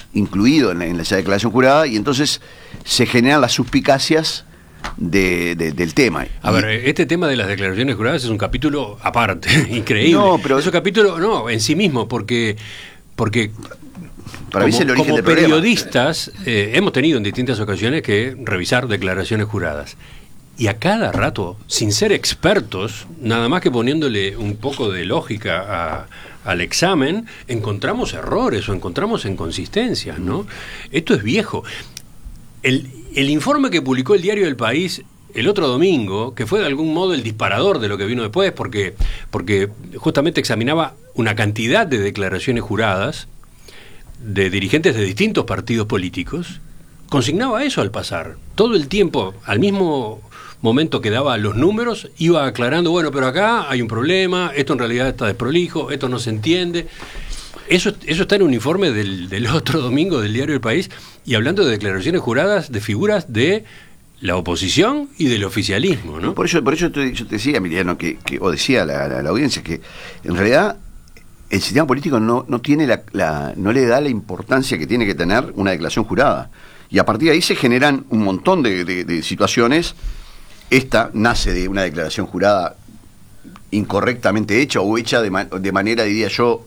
incluido en esa declaración jurada, y entonces se generan las suspicacias del tema. A ver, este tema de las declaraciones juradas es un capítulo aparte, increíble. No, pero es un capítulo, no, en sí mismo, porque para mí es el origen como del problema. periodistas hemos tenido en distintas ocasiones que revisar declaraciones juradas. Y a cada rato, sin ser expertos, nada más que poniéndole un poco de lógica al examen, encontramos errores o encontramos inconsistencias, ¿no? Esto es viejo. El informe que publicó el diario El País el otro domingo, que fue de algún modo el disparador de lo que vino después, porque justamente examinaba una cantidad de declaraciones juradas de dirigentes de distintos partidos políticos, consignaba eso al pasar. Todo el tiempo, al mismo momento que daba los números, iba aclarando, bueno, pero acá hay un problema, esto en realidad está desprolijo, esto no se entiende. Eso está en un informe del otro domingo del diario El País, y hablando de declaraciones juradas de figuras de la oposición y del oficialismo, ¿no? Por eso yo te decía, Emiliano, o decía a la audiencia, que en realidad el sistema político no tiene no le da la importancia que tiene que tener una declaración jurada. Y a partir de ahí se generan un montón de situaciones. Esta nace de una declaración jurada incorrectamente hecha, o hecha de manera, diría yo,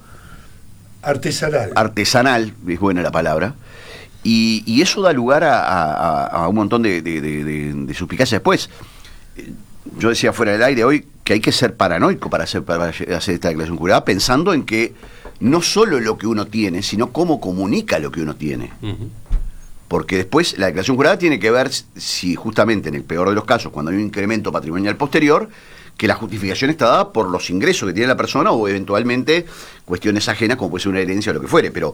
artesanal, es buena la palabra, y eso da lugar a un montón de suspicacias después. Yo decía fuera del aire hoy que hay que ser paranoico para hacer esta declaración jurada, pensando en que no solo lo que uno tiene, sino cómo comunica lo que uno tiene. Uh-huh. Porque después la declaración jurada tiene que ver si justamente en el peor de los casos, cuando hay un incremento patrimonial posterior, que la justificación está dada por los ingresos que tiene la persona, o eventualmente cuestiones ajenas como puede ser una herencia o lo que fuere, pero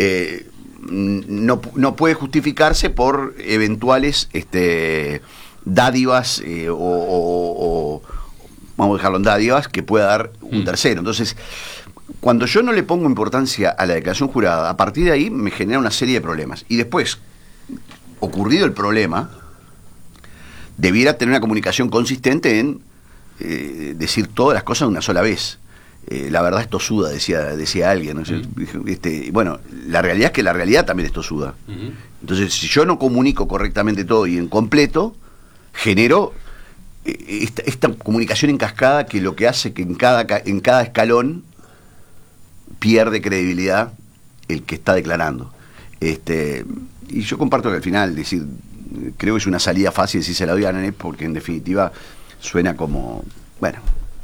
no puede justificarse por eventuales dádivas o vamos a dejarlo en dádivas que pueda dar un tercero. Entonces, cuando yo no le pongo importancia a la declaración jurada, a partir de ahí me genera una serie de problemas. Y después, ocurrido el problema, debiera tener una comunicación consistente en decir todas las cosas de una sola vez. La verdad es tosuda, decía alguien, ¿no? Bueno, la realidad es que la realidad también es tosuda. Uh-huh. Entonces, si yo no comunico correctamente todo y en completo, genero esta comunicación en cascada, que lo que hace que en cada escalón pierde credibilidad el que está declarando. Y yo comparto que al final, decir, creo que es una salida fácil si se la doy a Nanette, porque en definitiva suena como, bueno,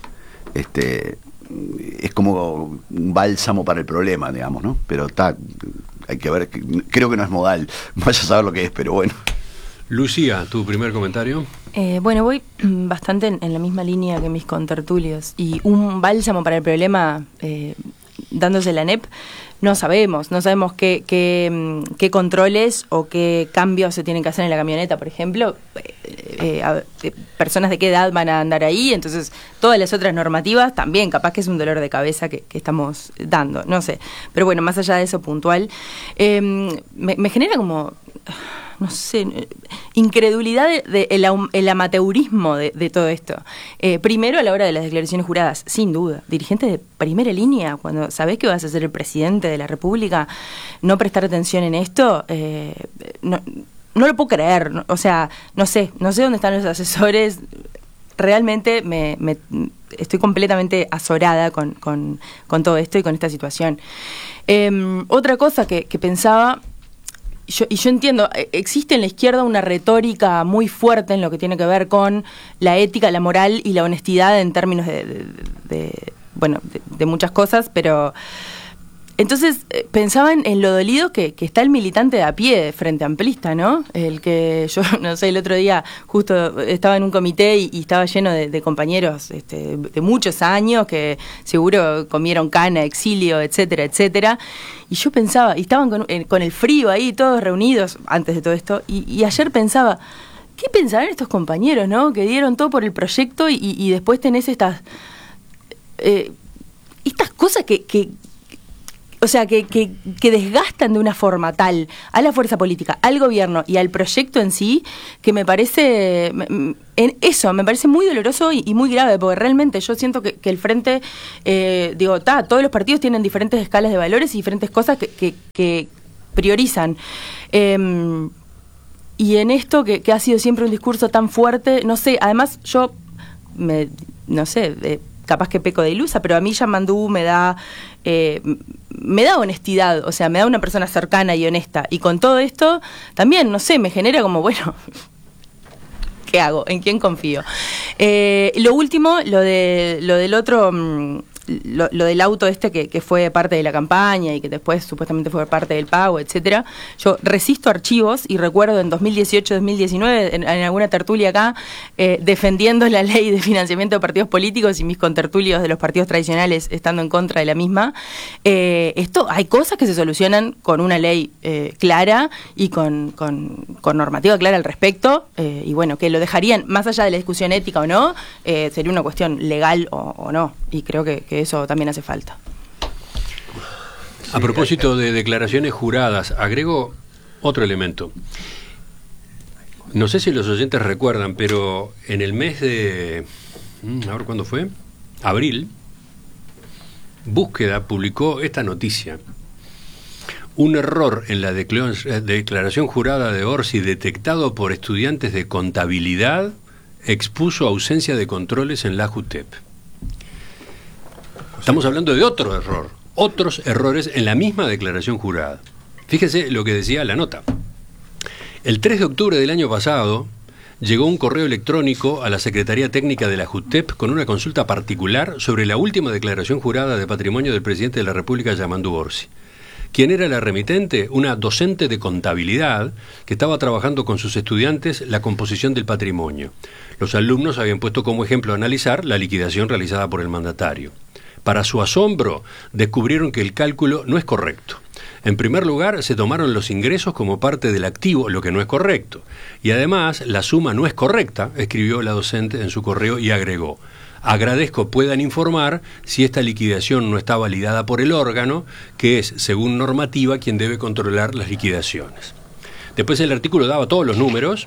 es como un bálsamo para el problema, digamos, ¿no? Pero hay que ver, creo que no es modal, vaya a saber lo que es, pero bueno. Lucía, tu primer comentario. Bueno, voy bastante en la misma línea que mis contertulios, y un bálsamo para el problema, dándose la NEP, no sabemos qué controles o qué cambios se tienen que hacer en la camioneta, por ejemplo. Personas de qué edad van a andar ahí, entonces todas las otras normativas también, capaz que es un dolor de cabeza que estamos dando, no sé. Pero bueno, más allá de eso puntual, me genera como, no sé, incredulidad el amateurismo de todo esto. Primero, a la hora de las declaraciones juradas, sin duda, dirigentes de primera línea, cuando sabés que vas a ser el presidente de la República, no prestar atención en esto, no lo puedo creer, o sea, no sé dónde están los asesores. Realmente me estoy completamente azorada con todo esto y con esta situación. Otra cosa que pensaba, yo entiendo, existe en la izquierda una retórica muy fuerte en lo que tiene que ver con la ética, la moral y la honestidad en términos de muchas cosas, pero entonces pensaba en lo dolido que está el militante de a pie de Frente Amplista, ¿no? El que yo, no sé, el otro día justo estaba en un comité y estaba lleno de compañeros de muchos años que seguro comieron cana, exilio, etcétera, etcétera. Y yo pensaba, y estaban con el frío ahí, todos reunidos antes de todo esto, y ayer pensaba, ¿qué pensarán estos compañeros, no? Que dieron todo por el proyecto y después tenés estas cosas que desgastan de una forma tal a la fuerza política, al gobierno y al proyecto en sí, que me parece muy doloroso y muy grave, porque realmente yo siento que el frente, todos los partidos tienen diferentes escalas de valores y diferentes cosas que priorizan. Y en esto, que ha sido siempre un discurso tan fuerte, no sé, además yo, no sé, capaz que peco de ilusa, pero a mí Yamandú me da honestidad, o sea, me da una persona cercana y honesta. Y con todo esto, también, no sé, me genera como, bueno, ¿qué hago? ¿En quién confío? Lo último, lo del otro... Lo del auto que fue parte de la campaña y que después supuestamente fue parte del pago, etcétera. Yo resisto archivos y recuerdo en 2018-2019 en alguna tertulia acá defendiendo la ley de financiamiento de partidos políticos y mis contertulios de los partidos tradicionales estando en contra de la misma. Hay cosas que se solucionan con una ley clara y con normativa clara al respecto, y bueno, que lo dejarían más allá de la discusión ética o no, sería una cuestión legal o no, y creo que eso también hace falta. A propósito de declaraciones juradas, agrego otro elemento. No sé si los oyentes recuerdan, pero en el mes de... a ver cuándo fue, abril, Búsqueda publicó esta noticia. Un error en la declaración jurada de Orsi detectado por estudiantes de contabilidad expuso ausencia de controles en la JUTEP. Estamos hablando de otro error, otros errores en la misma declaración jurada. Fíjese lo que decía la nota. El 3 de octubre del año pasado llegó un correo electrónico a la Secretaría Técnica de la JUTEP con una consulta particular sobre la última declaración jurada de patrimonio del presidente de la República, Yamandú Orsi. ¿Quién era la remitente? Una docente de contabilidad que estaba trabajando con sus estudiantes la composición del patrimonio. Los alumnos habían puesto como ejemplo a analizar la liquidación realizada por el mandatario. Para su asombro, descubrieron que el cálculo no es correcto. En primer lugar, se tomaron los ingresos como parte del activo, lo que no es correcto. Y además, la suma no es correcta, escribió la docente en su correo y agregó: agradezco puedan informar si esta liquidación no está validada por el órgano, que es, según normativa, quien debe controlar las liquidaciones. Después el artículo daba todos los números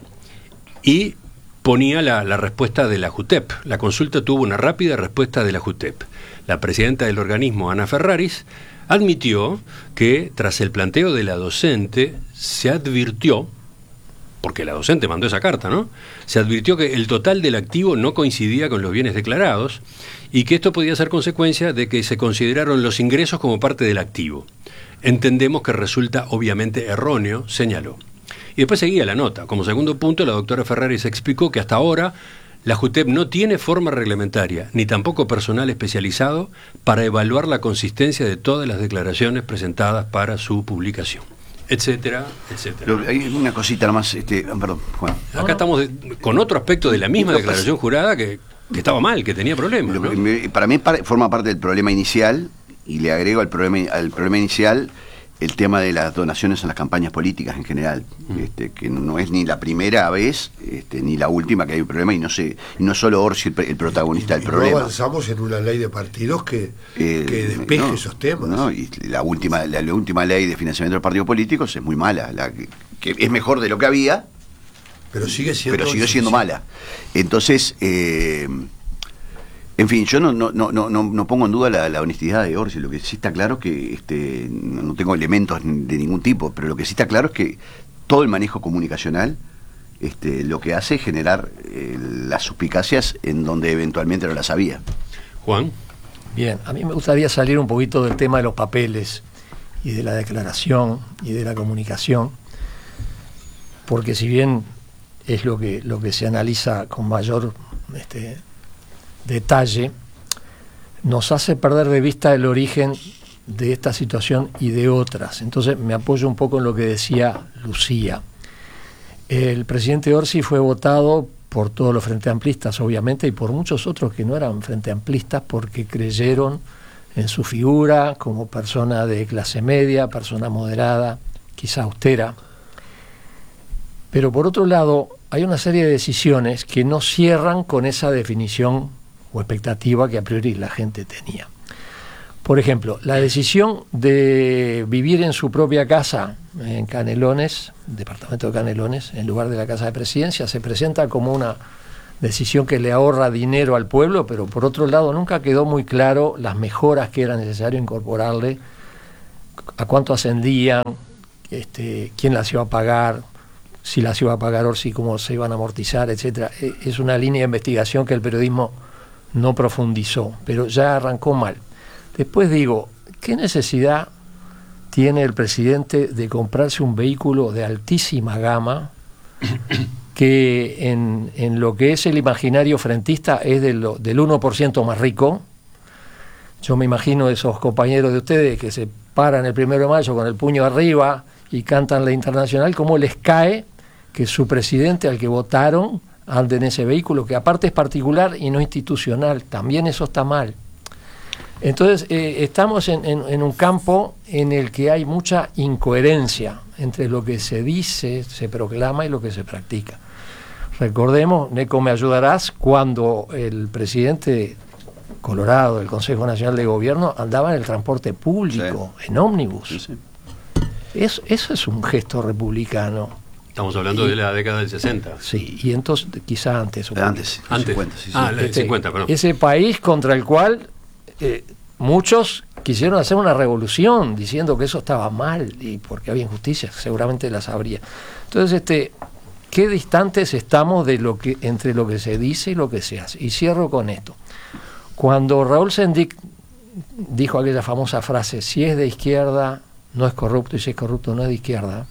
y ponía la respuesta de la JUTEP. La consulta tuvo una rápida respuesta de la JUTEP. La presidenta del organismo, Ana Ferraris, admitió que tras el planteo de la docente se advirtió, porque la docente mandó esa carta, ¿no? Se advirtió que el total del activo no coincidía con los bienes declarados y que esto podía ser consecuencia de que se consideraron los ingresos como parte del activo. Entendemos que resulta obviamente erróneo, señaló. Y después seguía la nota. Como segundo punto, la doctora Ferraris explicó que hasta ahora la JUTEP no tiene forma reglamentaria, ni tampoco personal especializado para evaluar la consistencia de todas las declaraciones presentadas para su publicación, etcétera, etcétera. Hay una cosita nomás, perdón, Juan. Acá estamos con otro aspecto de la misma declaración jurada que estaba mal, que tenía problemas, ¿no? Para mí forma parte del problema inicial, y le agrego al problema inicial el tema de las donaciones en las campañas políticas en general, que no es ni la primera vez ni la última que hay un problema, y no es solo Orsi el protagonista del problema. No avanzamos en una ley de partidos que despeje esos temas. No, y la última ley de financiamiento de los partidos políticos es muy mala, que es mejor de lo que había, pero sigue siendo mala. Entonces, en fin, yo no pongo en duda la honestidad de Orsi. Lo que sí está claro es que no tengo elementos de ningún tipo, pero lo que sí está claro es que todo el manejo comunicacional lo que hace es generar las suspicacias en donde eventualmente no las había. Juan. Bien, a mí me gustaría salir un poquito del tema de los papeles y de la declaración y de la comunicación, porque si bien es lo que se analiza con mayor detalle, nos hace perder de vista el origen de esta situación y de otras. Entonces me apoyo un poco en lo que decía Lucía. El presidente Orsi fue votado por todos los frente amplistas, obviamente, y por muchos otros que no eran frente amplistas, porque creyeron en su figura como persona de clase media, persona moderada, quizá austera. Pero por otro lado, hay una serie de decisiones que no cierran con esa definición o expectativa que a priori la gente tenía. Por ejemplo, la decisión de vivir en su propia casa en Canelones, departamento de Canelones, en lugar de la casa de presidencia, se presenta como una decisión que le ahorra dinero al pueblo, pero por otro lado nunca quedó muy claro las mejoras que era necesario incorporarle, a cuánto ascendían, quién las iba a pagar, si las iba a pagar Orsi, cómo se iban a amortizar, etcétera. Es una línea de investigación que el periodismo no profundizó, pero ya arrancó mal. Después digo, ¿qué necesidad tiene el presidente de comprarse un vehículo de altísima gama que en lo que es el imaginario frentista es del 1% más rico? Yo me imagino esos compañeros de ustedes que se paran el 1 de mayo con el puño arriba y cantan la Internacional, ¿cómo les cae que su presidente, al que votaron, ande en ese vehículo, que aparte es particular y no institucional? También eso está mal. Entonces, estamos en un campo en el que hay mucha incoherencia entre lo que se dice, se proclama y lo que se practica. Recordemos, Neco, me ayudarás, cuando el presidente Colorado del Consejo Nacional de Gobierno andaba en el transporte público, sí, en ómnibus. Sí, sí. Eso es un gesto republicano. Estamos hablando de la década del 60. Sí, y entonces quizá antes. Antes. 50, sí, sí. El 50, perdón. Ese país contra el cual muchos quisieron hacer una revolución diciendo que eso estaba mal y porque había injusticias, seguramente las habría. Entonces, qué distantes estamos de entre lo que se dice y lo que se hace. Y cierro con esto. Cuando Raúl Sendic dijo aquella famosa frase, si es de izquierda no es corrupto y si es corrupto no es de izquierda,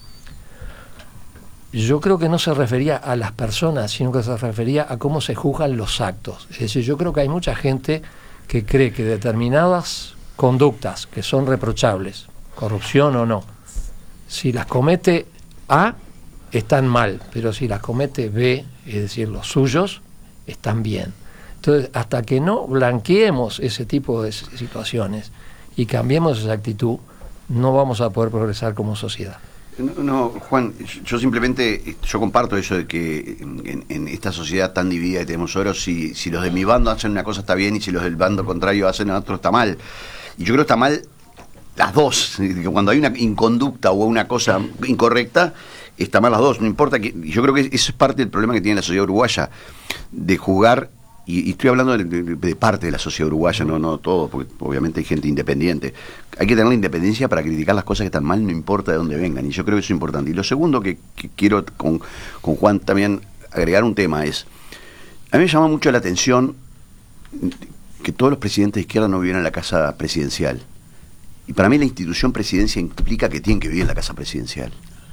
yo creo que no se refería a las personas, sino que se refería a cómo se juzgan los actos. Es decir, yo creo que hay mucha gente que cree que determinadas conductas que son reprochables, corrupción o no, si las comete A, están mal, pero si las comete B, es decir, los suyos, están bien. Entonces, hasta que no blanqueemos ese tipo de situaciones y cambiemos esa actitud, no vamos a poder progresar como sociedad. No, Juan, yo simplemente, yo comparto eso de que en esta sociedad tan dividida que tenemos ahora, si los de mi bando hacen una cosa está bien y si los del bando contrario hacen otro está mal. Y yo creo que está mal las dos. Cuando hay una inconducta o una cosa incorrecta, está mal las dos. No importa que, yo creo que eso es parte del problema que tiene la sociedad uruguaya, de jugar. Y estoy hablando de parte de la sociedad uruguaya, no todo, porque obviamente hay gente independiente. Hay que tener la independencia para criticar las cosas que están mal, no importa de dónde vengan, y yo creo que eso es importante. Y lo segundo que quiero con Juan también agregar un tema es, a mí me llama mucho la atención que todos los presidentes de izquierda no viven en la casa presidencial. Y para mí la institución presidencia implica que tienen que vivir en la casa presidencial.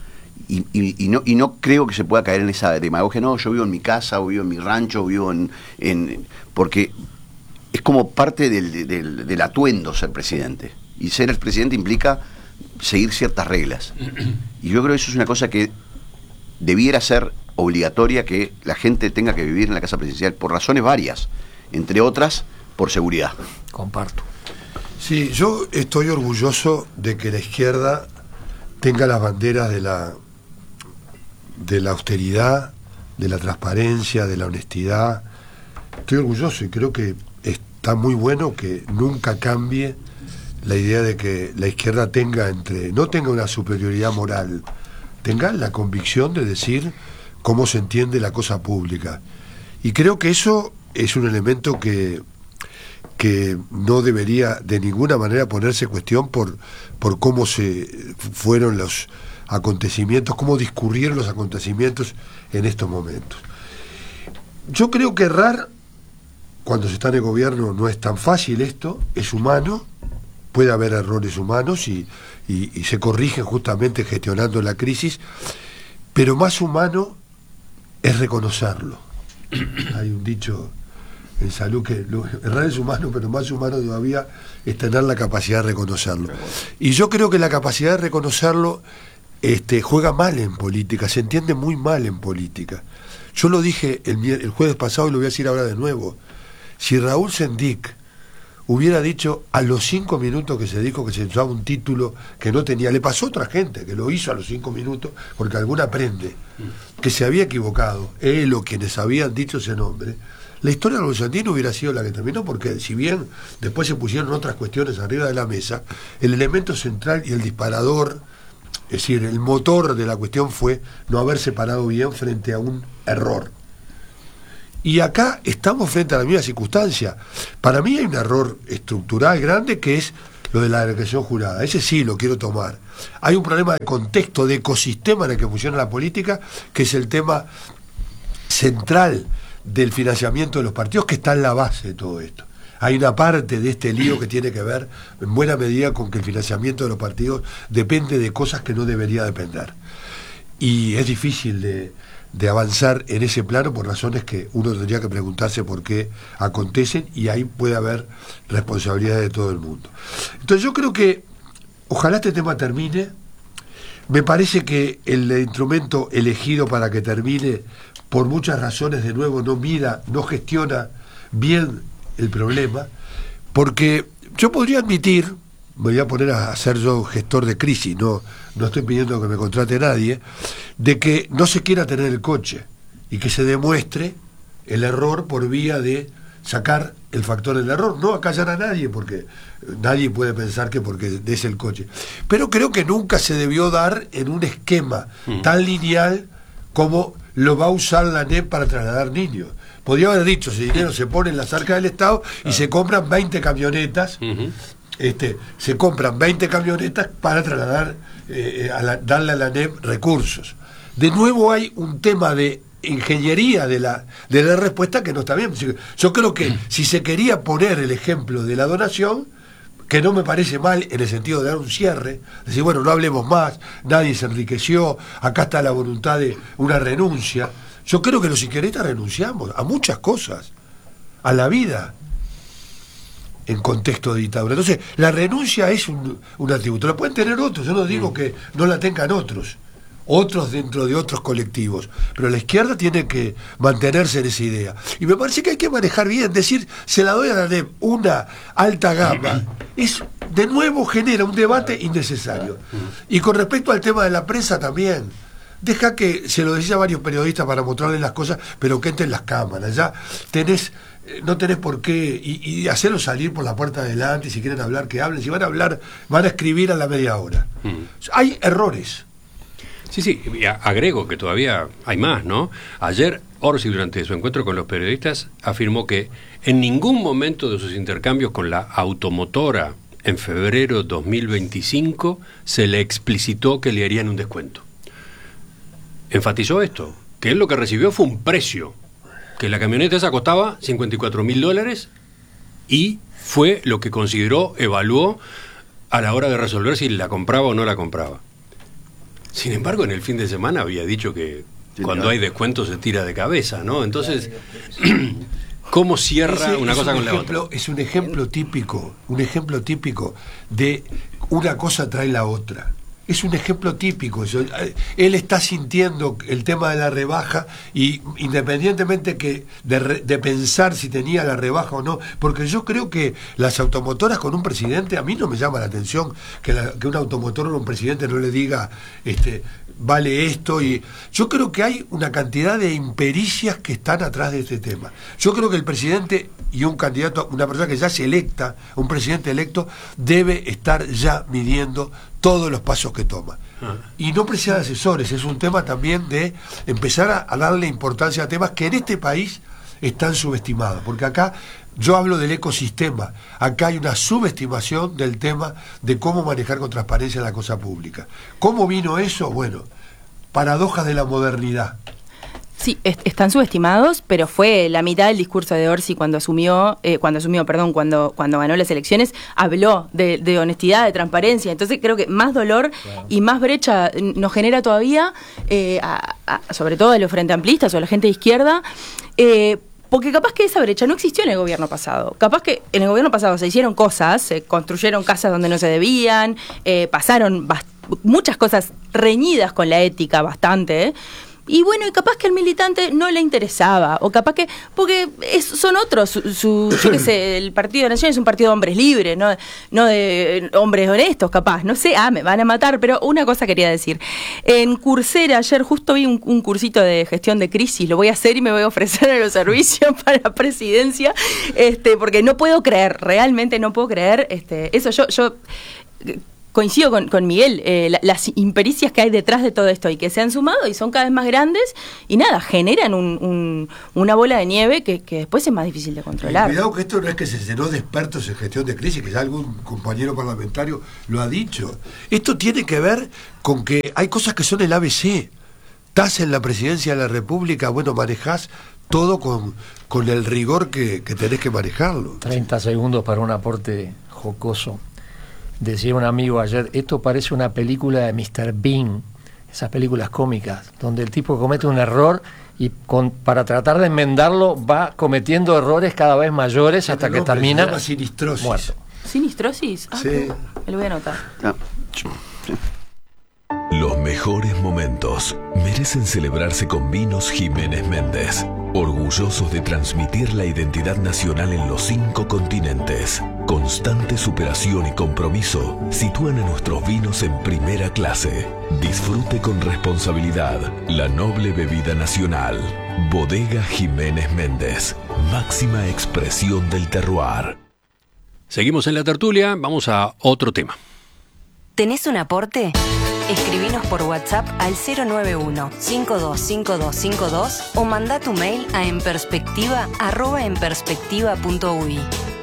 Y no creo que se pueda caer en esa demagogia. No, yo vivo en mi casa, o vivo en mi rancho, o vivo porque es como parte del atuendo ser presidente. Y ser el presidente implica seguir ciertas reglas. Y yo creo que eso es una cosa que debiera ser obligatoria, que la gente tenga que vivir en la casa presidencial por razones varias, entre otras por seguridad. Comparto. Sí, yo estoy orgulloso de que la izquierda tenga las banderas de la austeridad, de la transparencia, de la honestidad. Estoy orgulloso y creo que está muy bueno que nunca cambie la idea de que la izquierda no tenga una superioridad moral, tenga la convicción de decir cómo se entiende la cosa pública. Y creo que eso es un elemento que no debería de ninguna manera ponerse en cuestión por cómo se fueron los acontecimientos, cómo discurrieron los acontecimientos en estos momentos. Yo creo que errar cuando se está en el gobierno no es tan fácil. Esto es humano, puede haber errores humanos y se corrigen justamente gestionando la crisis, pero más humano es reconocerlo. Hay un dicho en salud que errar es humano, pero más humano todavía es tener la capacidad de reconocerlo. Y yo creo que la capacidad de reconocerlo juega mal en política, se entiende muy mal en política. Yo lo dije el jueves pasado y lo voy a decir ahora de nuevo. Si Raúl Sendic hubiera dicho a los 5 minutos que se dijo que se usaba un título que no tenía, le pasó a otra gente que lo hizo a los 5 minutos, porque alguna aprende, que se había equivocado, él o quienes habían dicho ese nombre, la historia de Raúl Sendic no hubiera sido la que terminó, porque si bien después se pusieron otras cuestiones arriba de la mesa, el elemento central y el disparador, es decir, el motor de la cuestión fue no haberse parado bien frente a un error. Y acá estamos frente a la misma circunstancia. Para mí hay un error estructural grande, que es lo de la declaración jurada. Ese sí lo quiero tomar. Hay un problema de contexto, de ecosistema en el que funciona la política, que es el tema central del financiamiento de los partidos, que está en la base de todo esto. Hay una parte de este lío que tiene que ver en buena medida con que el financiamiento de los partidos depende de cosas que no debería depender. Y es difícil de avanzar en ese plano por razones que uno tendría que preguntarse por qué acontecen, y ahí puede haber responsabilidad de todo el mundo. Entonces yo creo que ojalá este tema termine. Me parece que el instrumento elegido para que termine, por muchas razones, de nuevo, no gestiona bien el problema, porque yo podría admitir, me voy a poner a ser yo gestor de crisis, no estoy pidiendo que me contrate nadie, de que no se quiera tener el coche y que se demuestre el error por vía de sacar el factor del error, no acallar a nadie, porque nadie puede pensar que porque es el coche, pero creo que nunca se debió dar en un esquema tan lineal como lo va a usar la ANEP para trasladar niños. Podría haber dicho, ese dinero se pone en las arcas del Estado y se compran 20 camionetas, se compran 20 camionetas para trasladar, darle a la ANEP recursos. De nuevo hay un tema de ingeniería de la respuesta que no está bien. Yo creo que si se quería poner el ejemplo de la donación, que no me parece mal en el sentido de dar un cierre, decir, bueno, no hablemos más, nadie se enriqueció, acá está la voluntad de una renuncia. Yo creo que los izquierdistas renunciamos a muchas cosas, a la vida en contexto de dictadura. Entonces, la renuncia es un atributo. La pueden tener otros, yo no digo que no la tengan otros dentro de otros colectivos, pero la izquierda tiene que mantenerse en esa idea. Y me parece que hay que manejar bien, decir, se la doy a la NEP, una alta gama, de nuevo genera un debate innecesario. Y con respecto al tema de la prensa también, deja que, se lo decía a varios periodistas para mostrarles las cosas, pero que entren las cámaras, ya no tenés por qué, y hacerlo salir por la puerta de adelante, si quieren hablar, que hablen, si van a hablar, van a escribir a la media hora. Hay errores. Sí, y agrego que todavía hay más, ¿no? Ayer Orsi, durante su encuentro con los periodistas, afirmó que en ningún momento de sus intercambios con la automotora en febrero 2025 se le explicitó que le harían un descuento. Enfatizó esto, que él lo que recibió fue un precio, que la camioneta esa costaba $54.000 y fue lo que evaluó a la hora de resolver si la compraba o no la compraba. Sin embargo, en el fin de semana había dicho que cuando hay descuento se tira de cabeza, ¿no? Entonces, ¿cómo cierra una cosa con la otra? Es un ejemplo típico de una cosa trae la otra. Es un ejemplo típico. Él está sintiendo el tema de la rebaja, y independientemente de pensar si tenía la rebaja o no, porque yo creo que las automotoras con un presidente, a mí no me llama la atención que un automotor o un presidente no le diga vale esto, y yo creo que hay una cantidad de impericias que están atrás de este tema. Yo creo que el presidente y un candidato, una persona que ya se electa, un presidente electo, debe estar ya midiendo todos los pasos que toma. Y no precisa de asesores, es un tema también de empezar a darle importancia a temas que en este país están subestimados, porque acá yo hablo del ecosistema, acá hay una subestimación del tema de cómo manejar con transparencia la cosa pública. ¿Cómo vino eso? Bueno, paradojas de la modernidad. Sí, están subestimados, pero fue la mitad del discurso de Orsi cuando ganó las elecciones, habló de honestidad, de transparencia. Entonces creo que más dolor y más brecha nos genera todavía, sobre todo a los frente amplistas o a la gente de izquierda, porque capaz que esa brecha no existió en el gobierno pasado. Capaz que en el gobierno pasado se hicieron cosas, se construyeron casas donde no se debían, pasaron muchas cosas reñidas con la ética, bastante, y bueno, y capaz que al militante no le interesaba, o capaz que, porque son otros, yo qué sé, el Partido de la Nación es un partido de hombres libres, no de hombres honestos, capaz, no sé, me van a matar, pero una cosa quería decir. En Coursera ayer justo vi un cursito de gestión de crisis, lo voy a hacer y me voy a ofrecer a los servicios para la presidencia, porque no puedo creer, realmente no puedo creer, eso yo coincido con Miguel, las impericias que hay detrás de todo esto y que se han sumado y son cada vez más grandes y nada, generan una bola de nieve que después es más difícil de controlar. Cuidado que esto no es que se llenó de expertos en gestión de crisis, que ya algún compañero parlamentario lo ha dicho. Esto tiene que ver con que hay cosas que son el ABC. Estás en la presidencia de la República, bueno, manejás todo con el rigor que tenés que manejarlo. 30 segundos para un aporte jocoso. Decía un amigo ayer, esto parece una película de Mr. Bean, esas películas cómicas, donde el tipo comete un error y para tratar de enmendarlo va cometiendo errores cada vez mayores hasta que termina se llama sinistrosis. Muerto. ¿Sinistrosis? Sí. Me lo voy a anotar. Los mejores momentos merecen celebrarse con Vinos Jiménez Méndez, orgullosos de transmitir la identidad nacional en los 5 continentes. Constante superación y compromiso sitúan a nuestros vinos en primera clase. Disfrute con responsabilidad la noble bebida nacional. Bodega Jiménez Méndez, máxima expresión del terroir. Seguimos en la tertulia, vamos a otro tema. ¿Tenés un aporte? Escribinos por WhatsApp al 091-525252 o mandá tu mail a enperspectiva@enperspectiva.ui.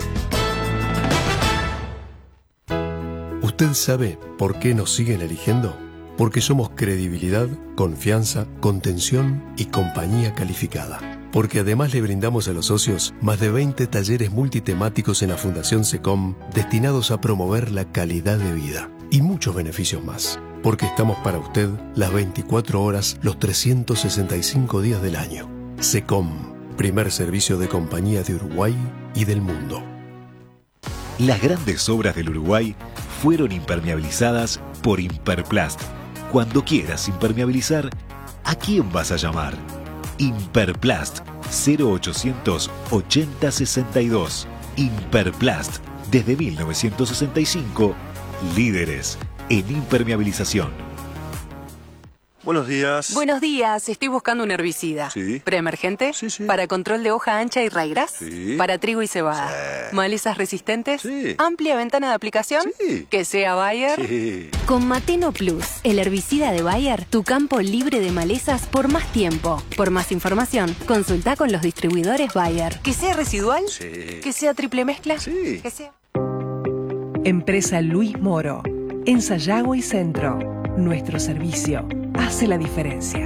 ¿Usted sabe por qué nos siguen eligiendo? Porque somos credibilidad, confianza, contención y compañía calificada. Porque además le brindamos a los socios más de 20 talleres multitemáticos en la Fundación SECOM destinados a promover la calidad de vida y muchos beneficios más. Porque estamos para usted las 24 horas, los 365 días del año. SECOM, primer servicio de compañía de Uruguay y del mundo. Las grandes obras del Uruguay fueron impermeabilizadas por Imperplast. Cuando quieras impermeabilizar, ¿a quién vas a llamar? Imperplast 0800 80 62. Imperplast, desde 1965, líderes en impermeabilización. Buenos días. Buenos días, estoy buscando un herbicida. Sí. ¿Preemergente? Sí. ¿Para control de hoja ancha y raigras? Sí. ¿Para trigo y cebada? Sí. ¿Malezas resistentes? Sí. ¿Amplia ventana de aplicación? Sí. ¿Que sea Bayer? Sí. Con Mateno Plus, el herbicida de Bayer, tu campo libre de malezas por más tiempo. Por más información, consulta con los distribuidores Bayer. ¿Que sea residual? Sí. ¿Que sea triple mezcla? Sí. ¿Que sea? Empresa Luis Moro, en Sayago y Centro. Nuestro servicio hace la diferencia.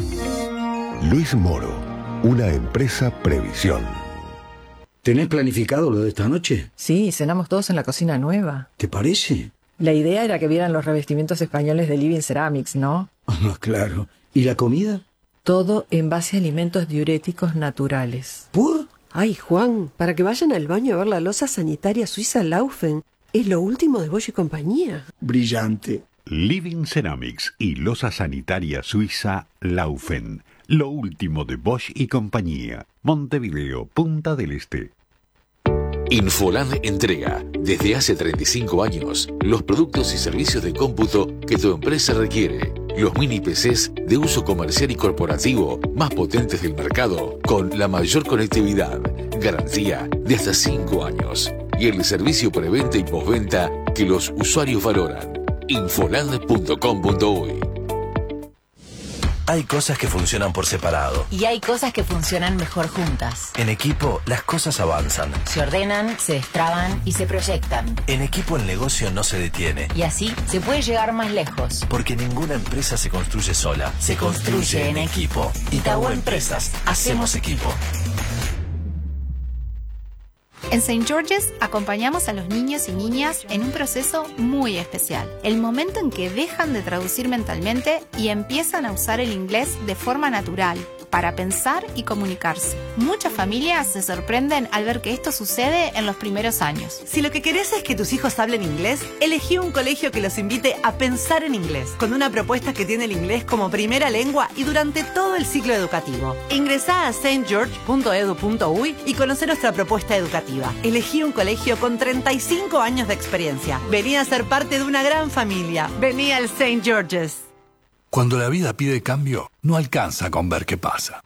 Luis Moro, una empresa Previsión. ¿Tenés planificado lo de esta noche? Sí, cenamos todos en la cocina nueva. ¿Te parece? La idea era que vieran los revestimientos españoles de Living Ceramics, ¿no? Ah, claro. ¿Y la comida? Todo en base a alimentos diuréticos naturales. ¿Por? Ay, Juan, para que vayan al baño a ver la loza sanitaria suiza Laufen. Es lo último de Bosch y compañía. Brillante. Living Ceramics y loza sanitaria suiza Laufen. Lo último de Bosch y compañía. Montevideo, Punta del Este. Infoland entrega, desde hace 35 años, los productos y servicios de cómputo que tu empresa requiere. Los mini PCs de uso comercial y corporativo más potentes del mercado, con la mayor conectividad, garantía de hasta 5 años y el servicio preventa y postventa que los usuarios valoran. Infoland.com.uy. Hay cosas que funcionan por separado. Y hay cosas que funcionan mejor juntas. En equipo, las cosas avanzan. Se ordenan, se destraban y se proyectan. En equipo, el negocio no se detiene. Y así se puede llegar más lejos. Porque ninguna empresa se construye sola. Se construye en equipo. Itaú Empresas. Hacemos equipo. En St. George's acompañamos a los niños y niñas en un proceso muy especial. El momento en que dejan de traducir mentalmente y empiezan a usar el inglés de forma natural, para pensar y comunicarse. Muchas familias se sorprenden al ver que esto sucede en los primeros años. Si lo que querés es que tus hijos hablen inglés, elegí un colegio que los invite a pensar en inglés, con una propuesta que tiene el inglés como primera lengua y durante todo el ciclo educativo. Ingresá a stgeorge.edu.uy y conoce nuestra propuesta educativa. Elegí un colegio con 35 años de experiencia. Vení a ser parte de una gran familia. Vení al St. George's. Cuando la vida pide cambio, no alcanza con ver qué pasa.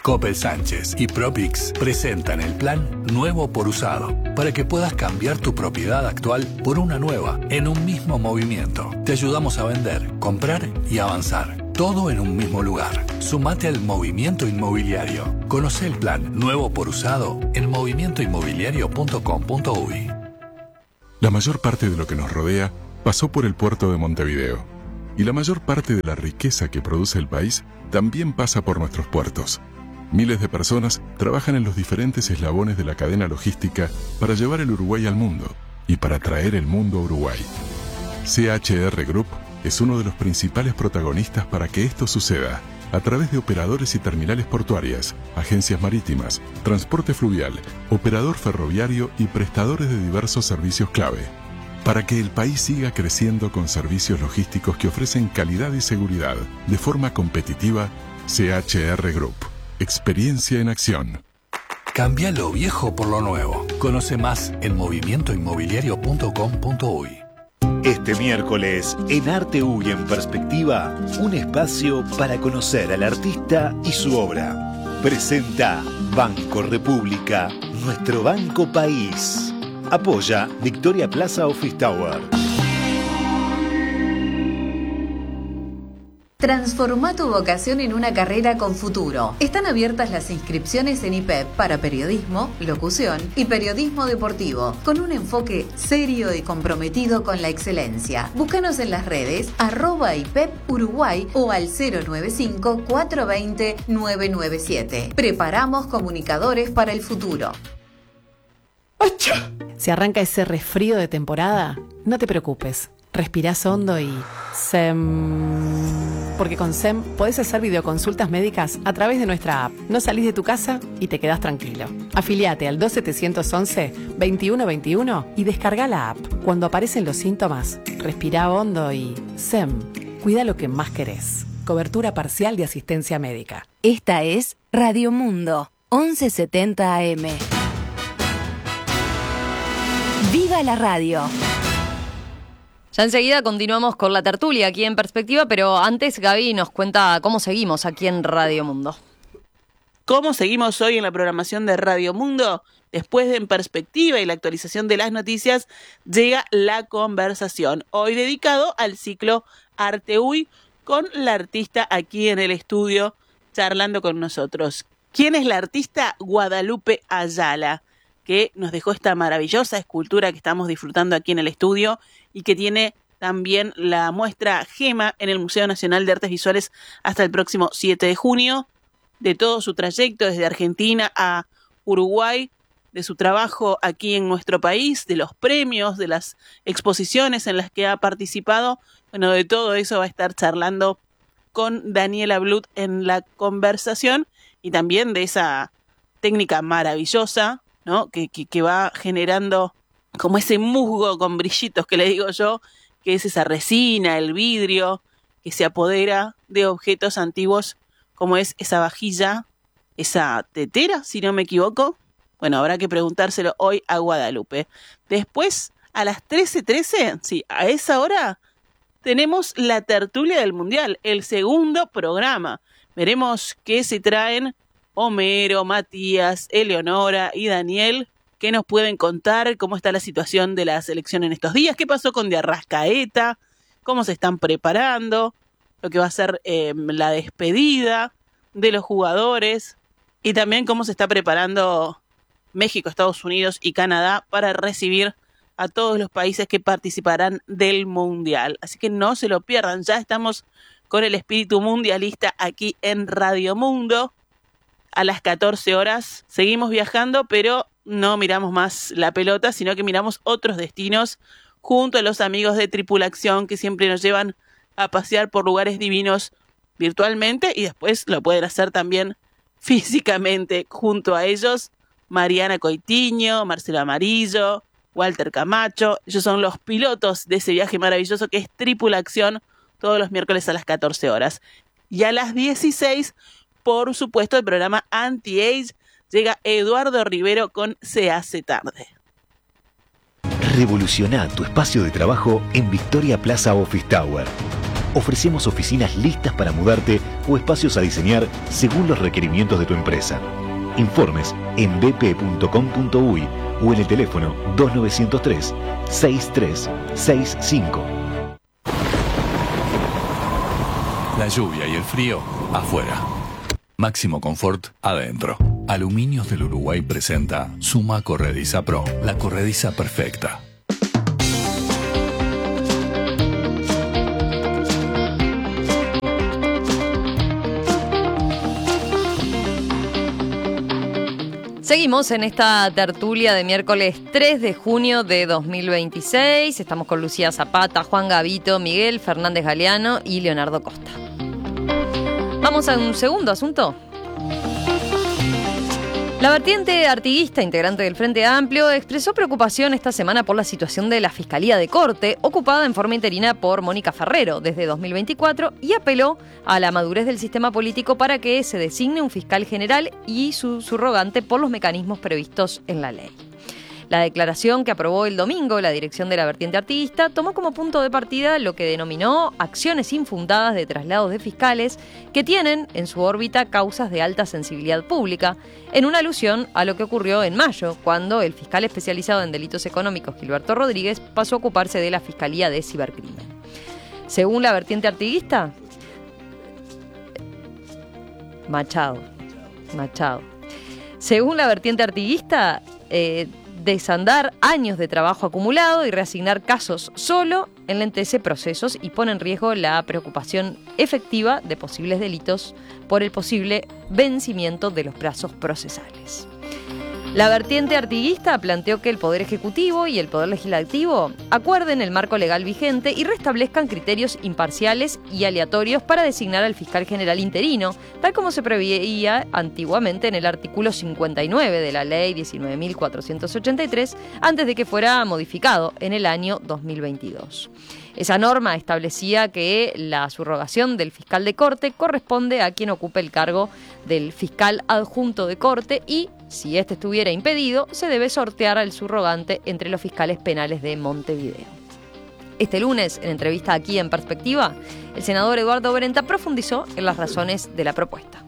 Coppel Sánchez y Propix presentan el plan Nuevo por Usado para que puedas cambiar tu propiedad actual por una nueva en un mismo movimiento. Te ayudamos a vender, comprar y avanzar. Todo en un mismo lugar. Sumate al movimiento inmobiliario. Conoce el plan Nuevo por Usado en movimientoinmobiliario.com.uy. La mayor parte de lo que nos rodea pasó por el puerto de Montevideo. Y la mayor parte de la riqueza que produce el país también pasa por nuestros puertos. Miles de personas trabajan en los diferentes eslabones de la cadena logística para llevar el Uruguay al mundo y para traer el mundo a Uruguay. CHR Group es uno de los principales protagonistas para que esto suceda, a través de operadores y terminales portuarias, agencias marítimas, transporte fluvial, operador ferroviario y prestadores de diversos servicios clave. Para que el país siga creciendo con servicios logísticos que ofrecen calidad y seguridad de forma competitiva, CHR Group. Experiencia en acción. Cambia lo viejo por lo nuevo. Conoce más en movimientoinmobiliario.com.uy. Este miércoles, en Arte Uy en Perspectiva, un espacio para conocer al artista y su obra. Presenta Banco República, nuestro banco país. Apoya Victoria Plaza Office Tower. Transforma tu vocación en una carrera con futuro. Están abiertas las inscripciones en IPEP para periodismo, locución y periodismo deportivo, con un enfoque serio y comprometido con la excelencia. Búscanos en las redes @IPEP Uruguay o al 095-420-997. Preparamos comunicadores para el futuro. Si arranca ese resfrío de temporada, no te preocupes. Respirás hondo y SEM. Porque con SEM podés hacer videoconsultas médicas a través de nuestra app. No salís de tu casa y te quedás tranquilo. Afiliate al 2711-2121 y descarga la app. Cuando aparecen los síntomas, respirá hondo y SEM. Cuida lo que más querés. Cobertura parcial de asistencia médica. Esta es Radio Mundo, 1170 AM. ¡Viva la radio! Ya enseguida continuamos con la tertulia aquí en Perspectiva, pero antes Gaby nos cuenta cómo seguimos aquí en Radio Mundo. ¿Cómo seguimos hoy en la programación de Radio Mundo? Después de En Perspectiva y la actualización de las noticias, llega La Conversación, hoy dedicado al ciclo Arte Uy, con la artista aquí en el estudio charlando con nosotros. ¿Quién es la artista? Guadalupe Ayala, que nos dejó esta maravillosa escultura que estamos disfrutando aquí en el estudio y que tiene también la muestra Gema en el Museo Nacional de Artes Visuales hasta el próximo 7 de junio, de todo su trayecto desde Argentina a Uruguay, de su trabajo aquí en nuestro país, de los premios, de las exposiciones en las que ha participado. Bueno, de todo eso va a estar charlando con Daniela Blut en La Conversación, y también de esa técnica maravillosa, ¿no? que va generando como ese musgo con brillitos que le digo yo, que es esa resina, el vidrio, que se apodera de objetos antiguos, como es esa vajilla, esa tetera, si no me equivoco. Bueno, habrá que preguntárselo hoy a Guadalupe. Después, a las 13:13, sí, a esa hora, tenemos la tertulia del Mundial, el segundo programa. Veremos qué se traen Homero, Matías, Eleonora y Daniel, que nos pueden contar cómo está la situación de la selección en estos días, qué pasó con De Arrascaeta, cómo se están preparando, lo que va a ser la despedida de los jugadores, y también cómo se está preparando México, Estados Unidos y Canadá para recibir a todos los países que participarán del Mundial. Así que no se lo pierdan, ya estamos con el espíritu mundialista aquí en Radio Mundo. A las 14 horas seguimos viajando, pero no miramos más la pelota, sino que miramos otros destinos junto a los amigos de Tripulación, que siempre nos llevan a pasear por lugares divinos virtualmente, y después lo pueden hacer también físicamente junto a ellos. Mariana Coitiño, Marcelo Amarillo, Walter Camacho, ellos son los pilotos de ese viaje maravilloso que es Tripulación, todos los miércoles a las 14 horas. Y a las 16, por supuesto, el programa Anti-Age, llega Eduardo Rivero con Se hace tarde. Revoluciona tu espacio de trabajo en Victoria Plaza Office Tower. ofrecemos oficinas listas para mudarte o espacios a diseñar según los requerimientos de tu empresa. Informes en bp.com.uy o en el teléfono 2903-6365. La lluvia y el frío afuera. Máximo confort adentro. Aluminios del Uruguay presenta Suma Corrediza Pro, la corrediza perfecta. Seguimos en esta tertulia de miércoles 3 de junio de 2026. Estamos con Lucía Zapata, Juan Gavito, Miguel Fernández Galeano y Leonardo Costa. Vamos a un segundo asunto. La vertiente artiguista, integrante del Frente Amplio, expresó preocupación esta semana por la situación de la Fiscalía de Corte, ocupada en forma interina por Mónica Ferrero desde 2024, y apeló a la madurez del sistema político para que se designe un fiscal general y su subrogante por los mecanismos previstos en la ley. La declaración que aprobó el domingo la dirección de la vertiente artiguista tomó como punto de partida lo que denominó acciones infundadas de traslados de fiscales que tienen en su órbita causas de alta sensibilidad pública, en una alusión a lo que ocurrió en mayo, cuando el fiscal especializado en delitos económicos Gilberto Rodríguez pasó a ocuparse de la Fiscalía de Cibercrimen. Según la vertiente artiguista, Machado. Según la vertiente artiguista, desandar años de trabajo acumulado y reasignar casos solo enlentece procesos y pone en riesgo la preocupación efectiva de posibles delitos por el posible vencimiento de los plazos procesales. La vertiente artiguista planteó que el Poder Ejecutivo y el Poder Legislativo acuerden el marco legal vigente y restablezcan criterios imparciales y aleatorios para designar al fiscal general interino, tal como se preveía antiguamente en el artículo 59 de la Ley 19.483, antes de que fuera modificado en el año 2022. Esa norma establecía que la subrogación del fiscal de corte corresponde a quien ocupe el cargo del fiscal adjunto de corte y, si este estuviera impedido, se debe sortear al subrogante entre los fiscales penales de Montevideo. Este lunes, en entrevista aquí en Perspectiva, el senador Eduardo Berenta profundizó en las razones de la propuesta.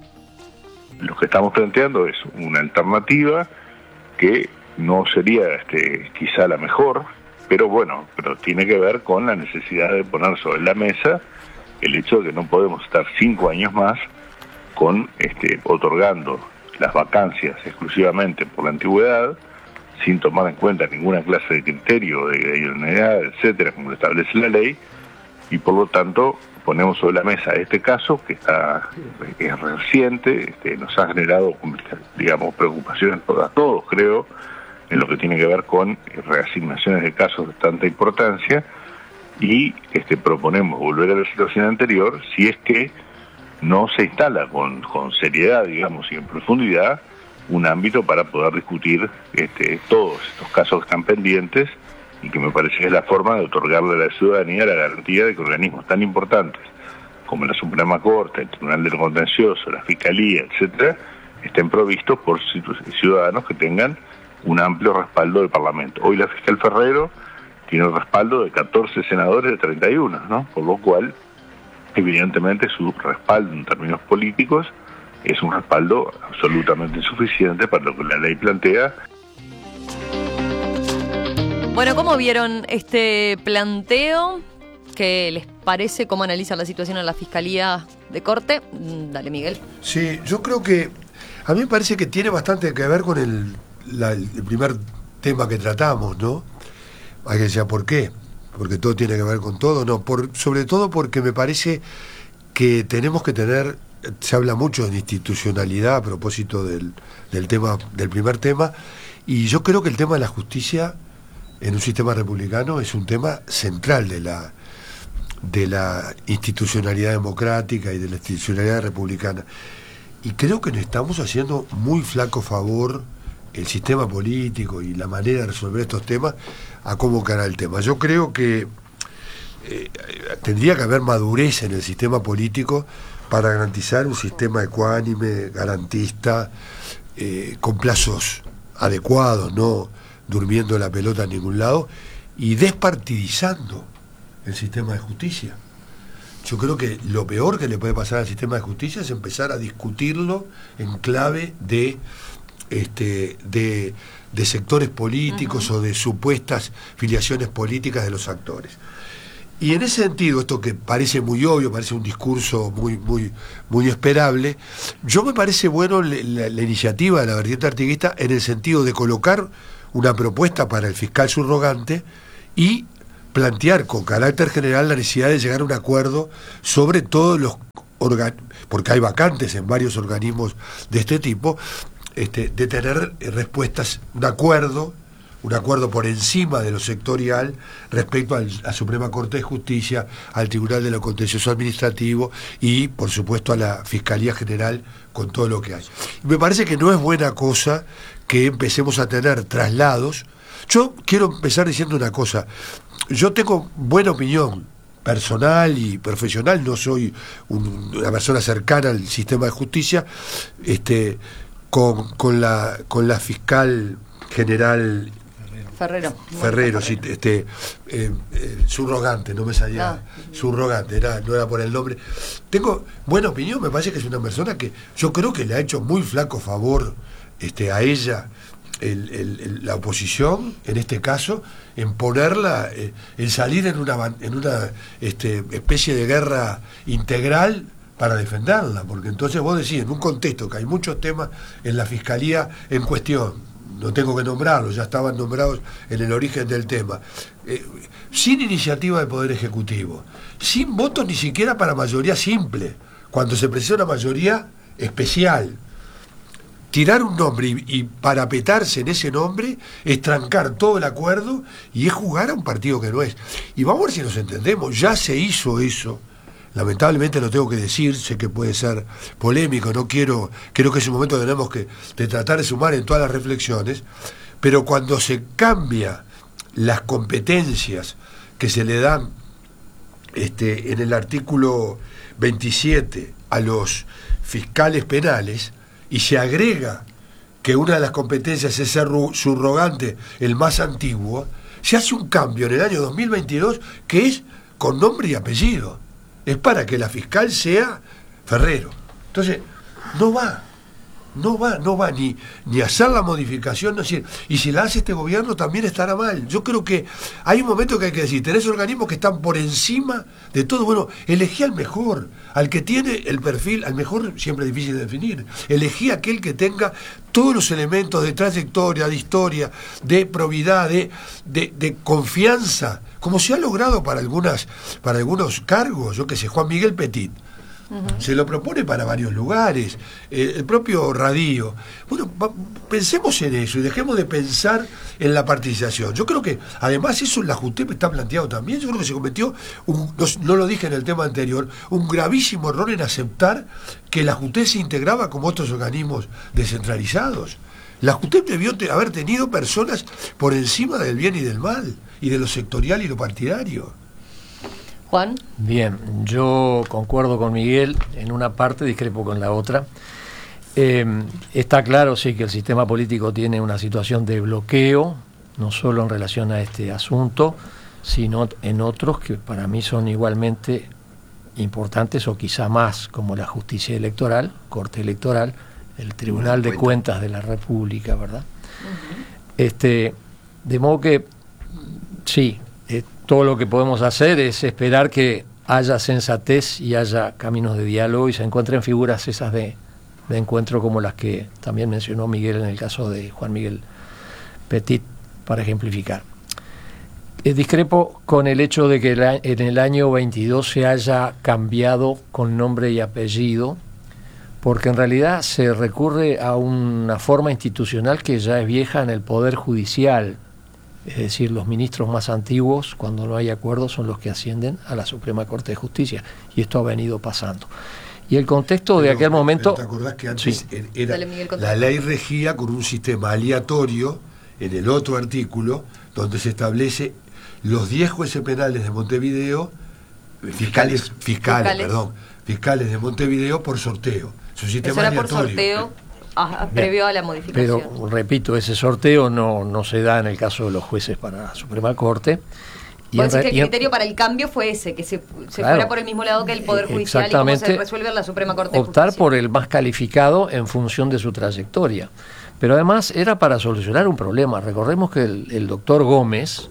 Lo que estamos planteando es una alternativa que no sería quizá la mejor, pero tiene que ver con la necesidad de poner sobre la mesa el hecho de que no podemos estar 5 años más con otorgando las vacancias exclusivamente por la antigüedad, sin tomar en cuenta ninguna clase de criterio, de idoneidad, etcétera, como lo establece la ley, y por lo tanto ponemos sobre la mesa este caso que es reciente, nos ha generado, preocupaciones a todos, creo, en lo que tiene que ver con reasignaciones de casos de tanta importancia, y proponemos volver a la situación anterior si es que no se instala con seriedad, y en profundidad, un ámbito para poder discutir todos estos casos que están pendientes, y que me parece que es la forma de otorgarle a la ciudadanía la garantía de que organismos tan importantes como la Suprema Corte, el Tribunal del Contencioso, la Fiscalía, etcétera, estén provistos por ciudadanos que tengan un amplio respaldo del Parlamento. Hoy la fiscal Ferrero tiene el respaldo de 14 senadores de 31, ¿no? Por lo cual, evidentemente, su respaldo en términos políticos es un respaldo absolutamente insuficiente para lo que la ley plantea. Bueno, ¿cómo vieron este planteo? ¿Qué les parece? ¿Cómo analizan la situación en la Fiscalía de Corte? Dale, Miguel. Sí, yo creo que a mí me parece que tiene bastante que ver con el primer tema que tratamos, ¿no? Hay que decir, ¿por qué? Porque todo tiene que ver con todo, no, sobre todo porque me parece que tenemos que tener, se habla mucho de institucionalidad a propósito del tema, del primer tema, y yo creo que el tema de la justicia en un sistema republicano es un tema central de la institucionalidad democrática y de la institucionalidad republicana. Y creo que nos estamos haciendo muy flaco favor el sistema político y la manera de resolver estos temas a cómo encarar el tema. Yo creo que tendría que haber madurez en el sistema político para garantizar un sistema ecuánime, garantista, con plazos adecuados, no durmiendo la pelota en ningún lado, y despartidizando el sistema de justicia. yo creo que lo peor que le puede pasar al sistema de justicia es empezar a discutirlo en clave de sectores políticos o de supuestas filiaciones políticas de los actores. Y en ese sentido, esto que parece muy obvio, parece un discurso muy esperable, yo me parece bueno la iniciativa de la vertiente artiguista en el sentido de colocar una propuesta para el fiscal subrogante y plantear con carácter general la necesidad de llegar a un acuerdo sobre todos los porque hay vacantes en varios organismos de este tipo, de tener respuestas, un acuerdo por encima de lo sectorial respecto a la Suprema Corte de Justicia, al Tribunal de lo Contencioso Administrativo y, por supuesto, a la Fiscalía General con todo lo que hay. Me parece que no es buena cosa que empecemos a tener traslados. Yo quiero empezar diciendo una cosa. Yo tengo buena opinión personal y profesional, no soy una persona cercana al sistema de justicia, con la fiscal general Ferrero, sí, subrogante, no me salía subrogante, no era por el nombre. Tengo buena opinión, me parece que es una persona que yo creo que le ha hecho muy flaco favor a ella la oposición, en este caso, en ponerla, en salir en una especie de guerra integral para defenderla, porque entonces vos decís, en un contexto que hay muchos temas en la Fiscalía en cuestión, no tengo que nombrarlos, ya estaban nombrados en el origen del tema, sin iniciativa del Poder Ejecutivo, sin votos ni siquiera para mayoría simple, cuando se precisa una mayoría especial, tirar un nombre y parapetarse en ese nombre es trancar todo el acuerdo y es jugar a un partido que no es. Y vamos a ver si nos entendemos, ya se hizo eso. Lamentablemente lo tengo que decir, sé que puede ser polémico, creo que es un momento que tenemos que tratar de sumar en todas las reflexiones, pero cuando se cambia las competencias que se le dan en el artículo 27 a los fiscales penales y se agrega que una de las competencias es ser subrogante, el más antiguo, se hace un cambio en el año 2022 que es con nombre y apellido. Es para que la fiscal sea Ferrero. Entonces, no va ni hacer la modificación, y si la hace este gobierno también estará mal. Yo creo que hay un momento que hay que decir, tenés organismos que están por encima de todo, bueno, elegí al mejor, al que tiene el perfil, al mejor siempre es difícil de definir, elegí aquel que tenga todos los elementos de trayectoria, de historia, de probidad, de confianza, como se ha logrado para algunos cargos, yo qué sé, Juan Miguel Petit. Se lo propone para varios lugares, el propio Radio. Bueno, pensemos en eso y dejemos de pensar en la participación. Yo creo que además eso en la JUTEP está planteado también. Yo creo que se cometió, no lo dije en el tema anterior, un gravísimo error en aceptar que la JUTEP se integraba como otros organismos descentralizados. La JUTEP debió haber tenido personas por encima del bien y del mal, y de lo sectorial y lo partidario. Juan. Bien, yo concuerdo con Miguel en una parte, discrepo con la otra. Está claro, sí, que el sistema político tiene una situación de bloqueo, no solo en relación a este asunto, sino en otros que para mí son igualmente importantes o quizá más, como la justicia electoral, Corte Electoral, el Tribunal de Cuentas de la República, ¿verdad? De modo que, sí, todo lo que podemos hacer es esperar que haya sensatez y haya caminos de diálogo y se encuentren figuras esas de encuentro como las que también mencionó Miguel en el caso de Juan Miguel Petit, para ejemplificar. Discrepo con el hecho de que en el año 22 se haya cambiado con nombre y apellido, porque en realidad se recurre a una forma institucional que ya es vieja en el Poder Judicial. Es decir, los ministros más antiguos, cuando no hay acuerdo, son los que ascienden a la Suprema Corte de Justicia. Y esto ha venido pasando. Y el contexto de aquel momento... ¿Te acordás que antes la ley regía con un sistema aleatorio en el otro artículo, donde se establece los 10 jueces penales de Montevideo, fiscales de Montevideo por sorteo? Es un sistema era aleatorio. Por sorteo. Previo a la modificación. Pero, repito, ese sorteo no se da en el caso de los jueces para la Suprema Corte Vos decís que el criterio para el cambio fue ese, que se fuera por el mismo lado que el Poder Judicial y cómo se resuelve en la Suprema Corte de Justicia. Optar por el más calificado en función de su trayectoria. Pero además era para solucionar un problema. Recordemos que el doctor Gómez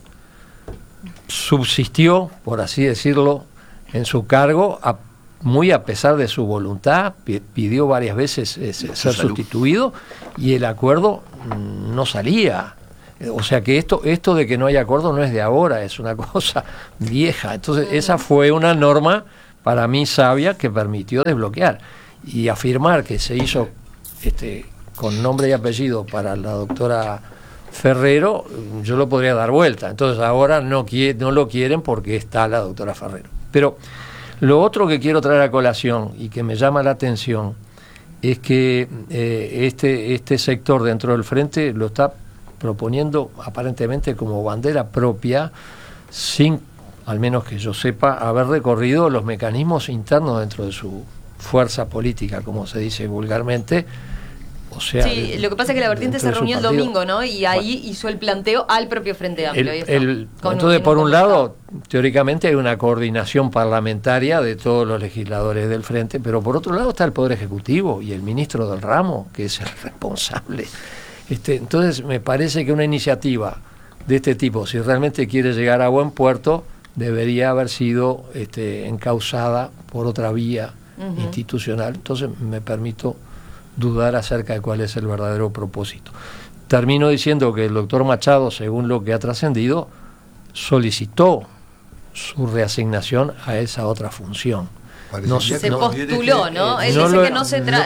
subsistió, por así decirlo, en su cargo, muy a pesar de su voluntad, pidió varias veces ser sustituido y el acuerdo no salía. O sea que esto de que no hay acuerdo no es de ahora, es una cosa vieja. Entonces esa fue una norma para mí sabia que permitió desbloquear y afirmar que se hizo con nombre y apellido para la doctora Ferrero, yo lo podría dar vuelta. Entonces ahora no lo quieren porque está la doctora Ferrero. Pero lo otro que quiero traer a colación y que me llama la atención es que este sector dentro del Frente lo está proponiendo aparentemente como bandera propia, sin, al menos que yo sepa, haber recorrido los mecanismos internos dentro de su fuerza política, como se dice vulgarmente. O sea, sí, lo que pasa es que la vertiente se reunió el domingo, ¿no? Y ahí hizo el planteo al propio Frente Amplio. Entonces, por un lado, teóricamente hay una coordinación parlamentaria de todos los legisladores del Frente, pero por otro lado está el Poder Ejecutivo y el ministro del ramo, que es el responsable. Entonces, me parece que una iniciativa de este tipo, si realmente quiere llegar a buen puerto, debería haber sido encauzada por otra vía institucional. Entonces, me permito dudar acerca de cuál es el verdadero propósito. Termino diciendo que el doctor Machado, según lo que ha trascendido, solicitó su reasignación a esa otra función. Se postuló, ¿no? Él dice que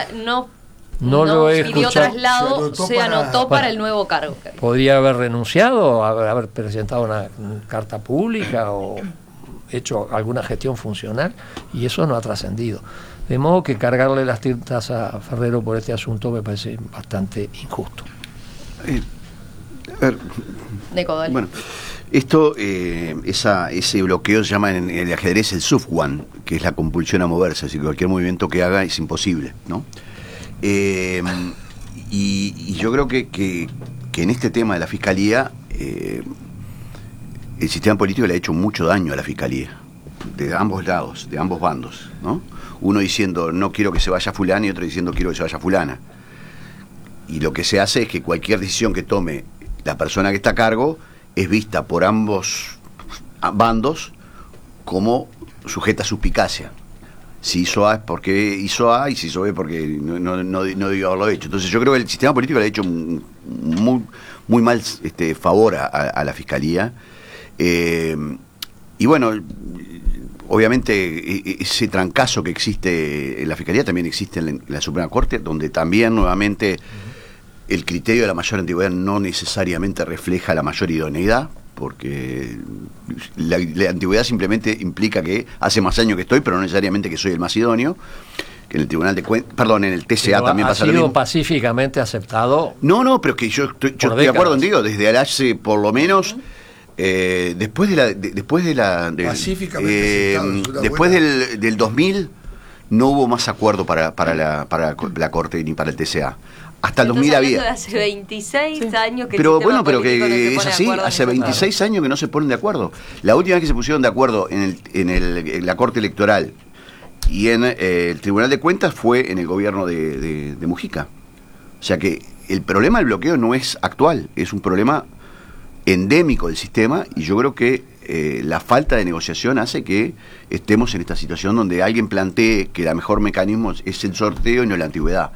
no lo he pidió escuchado. Traslado, se anotó para el nuevo cargo. Podría haber renunciado, haber presentado una carta pública o hecho alguna gestión funcional, y eso no ha trascendido. De modo que cargarle las tintas a Ferrero por este asunto me parece bastante injusto. Bueno, esto, ese bloqueo se llama en el ajedrez el Sufwan, que es la compulsión a moverse, así que cualquier movimiento que haga es imposible, ¿no? Y yo creo que en este tema de la Fiscalía, el sistema político le ha hecho mucho daño a la Fiscalía, de ambos lados, de ambos bandos, ¿no? Uno diciendo no quiero que se vaya fulana y otro diciendo quiero que se vaya fulana. Y lo que se hace es que cualquier decisión que tome la persona que está a cargo es vista por ambos bandos como sujeta a suspicacia. Si hizo A es porque hizo A y si hizo B porque no debió haberlo hecho. Entonces yo creo que el sistema político le ha hecho muy mal favor a la Fiscalía. Y bueno, obviamente ese trancazo que existe en la Fiscalía también existe en la Suprema Corte, donde también nuevamente el criterio de la mayor antigüedad no necesariamente refleja la mayor idoneidad, porque la antigüedad simplemente implica que hace más años que estoy, pero no necesariamente que soy el más idóneo. Que en el Tribunal de Cuentas, perdón, en el TCA pero también pasa lo mismo. ¿Ha sido pacíficamente aceptado? No, pero que yo estoy de acuerdo contigo, desde hace por lo menos... después del 2000 no hubo más acuerdo para la Corte ni para el TCA. Hasta el 2000 había. De hace 26 años que pero bueno, pero que es así, hace 26 años que no se ponen de acuerdo. La última vez que se pusieron de acuerdo en la Corte Electoral y en el Tribunal de Cuentas fue en el gobierno de Mujica. O sea que el problema del bloqueo no es actual, es un problema endémico del sistema, y yo creo que la falta de negociación hace que estemos en esta situación donde alguien plantee que el mejor mecanismo es el sorteo y no la antigüedad.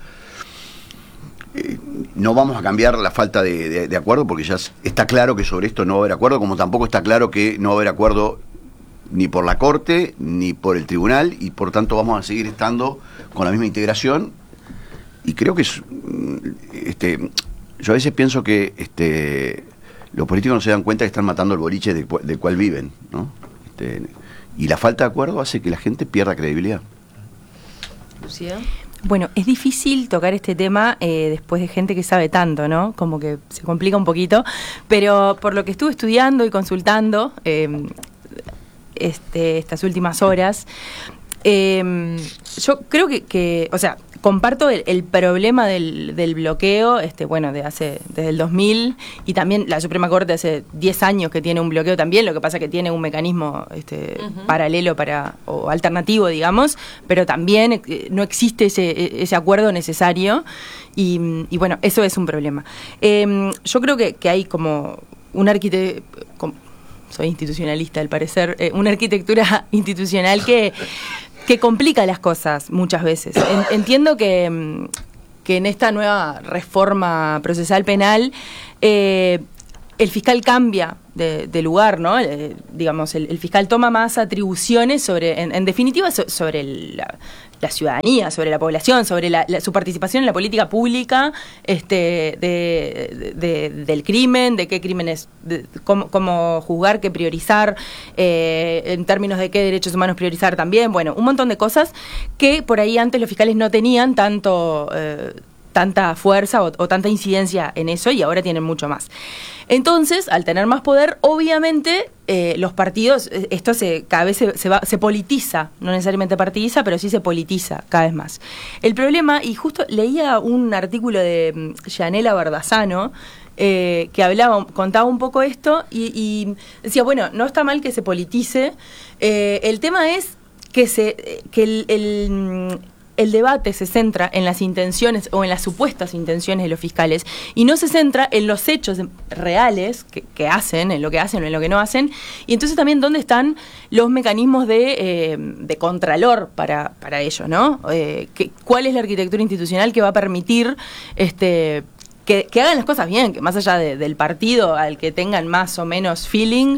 No vamos a cambiar la falta de acuerdo, porque ya está claro que sobre esto no va a haber acuerdo, como tampoco está claro que no va a haber acuerdo ni por la Corte ni por el Tribunal, y por tanto vamos a seguir estando con la misma integración. Y creo que yo a veces pienso que los políticos no se dan cuenta que están matando el boliche del cual viven, ¿no? Y la falta de acuerdo hace que la gente pierda credibilidad. ¿Lucía? Bueno, es difícil tocar este tema después de gente que sabe tanto, ¿no? Como que se complica un poquito, pero por lo que estuve estudiando y consultando estas últimas horas, yo creo que, o sea, comparto el problema del bloqueo, desde el 2000, y también la Suprema Corte hace 10 años que tiene un bloqueo también, lo que pasa que tiene un mecanismo paralelo o alternativo, digamos, pero también no existe ese acuerdo necesario, y bueno, eso es un problema. Yo creo que hay como un soy institucionalista al parecer, una arquitectura institucional que complica las cosas muchas veces. Entiendo que en esta nueva reforma procesal penal el fiscal cambia de lugar, ¿no? Digamos, el fiscal toma más atribuciones en definitiva, sobre la ciudadanía, sobre la población, sobre su participación en la política pública, del crimen, de qué crímenes, cómo juzgar, qué priorizar, en términos de qué derechos humanos priorizar también. Bueno, un montón de cosas que por ahí antes los fiscales no tenían tanta fuerza o tanta incidencia en eso, y ahora tienen mucho más. Entonces, al tener más poder, obviamente los partidos, esto cada vez se politiza, no necesariamente partidiza, pero sí se politiza cada vez más. El problema, y justo leía un artículo de Yanela Bardassano, que contaba un poco esto, y decía, bueno, no está mal que se politice, el tema es que el debate se centra en las intenciones o en las supuestas intenciones de los fiscales y no se centra en los hechos reales que hacen, en lo que hacen o en lo que no hacen, y entonces también dónde están los mecanismos de contralor para ello, ¿no? ¿Cuál es la arquitectura institucional que va a permitir que hagan las cosas bien, que más allá del partido al que tengan más o menos feeling,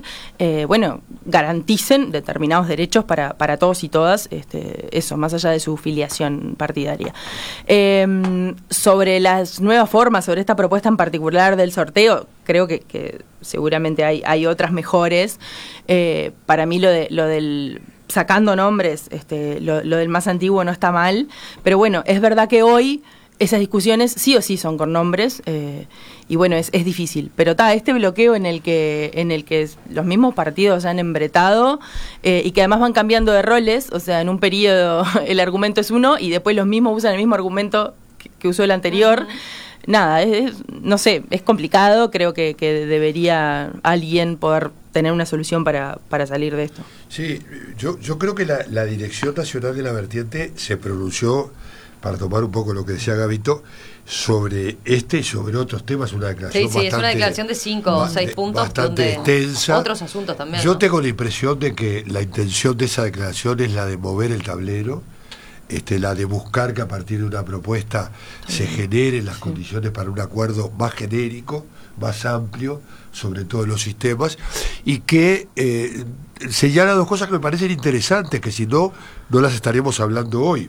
garanticen determinados derechos para todos y todas, eso, más allá de su filiación partidaria. Sobre las nuevas formas, sobre esta propuesta en particular del sorteo, creo que seguramente hay otras mejores. Para mí lo del sacando nombres, lo del más antiguo no está mal, pero bueno, es verdad que hoy esas discusiones sí o sí son con nombres, y bueno, es difícil. Pero este bloqueo en el que los mismos partidos han embretado, y que además van cambiando de roles, o sea, en un periodo el argumento es uno y después los mismos usan el mismo argumento que usó el anterior. Nada, no sé, es complicado, creo que debería alguien poder tener una solución para salir de esto. Sí, yo creo que la Dirección Nacional de la Vertiente se pronunció, para tomar un poco lo que decía Gabito, sobre y sobre otros temas, una declaración es una declaración de 5 o 6 puntos, bastante extensa. Otros asuntos también. Yo tengo la impresión de que la intención de esa declaración es la de mover el tablero, la de buscar que a partir de una propuesta se generen las condiciones para un acuerdo más genérico, más amplio, sobre todos los sistemas, y que señala dos cosas que me parecen interesantes, que si no las estaríamos hablando hoy.